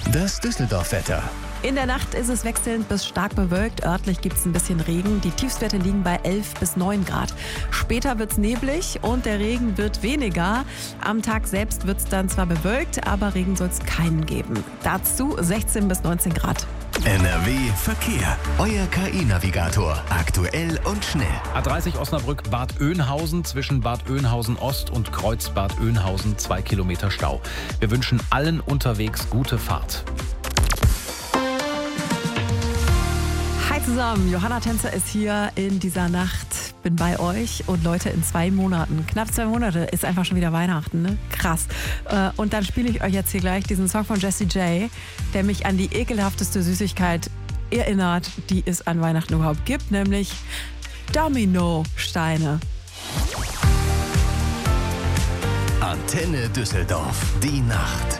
Das Düsseldorf-Wetter. In der Nacht ist es wechselnd bis stark bewölkt. Örtlich gibt es ein bisschen Regen. Die Tiefstwerte liegen bei 11 bis 9 Grad. Später wird es neblig und der Regen wird weniger. Am Tag selbst wird es dann zwar bewölkt, aber Regen soll es keinen geben. Dazu 16 bis 19 Grad. NRW Verkehr. Euer KI-Navigator. Aktuell und schnell. A30 Osnabrück-Bad Oeynhausen zwischen Bad Oeynhausen Ost und Kreuz Bad Oeynhausen 2 Kilometer Stau. Wir wünschen allen unterwegs gute Fahrt. Hi zusammen, Johanna Tänzer ist hier in dieser Nacht. Bin bei euch und Leute, in 2 Monaten, knapp 2 Monate, ist einfach schon wieder Weihnachten, ne? Krass. Und dann spiele ich euch jetzt hier gleich diesen Song von Jessie J, der mich an die ekelhafteste Süßigkeit erinnert, die es an Weihnachten überhaupt gibt, nämlich Dominosteine. Antenne Düsseldorf. Die Nacht.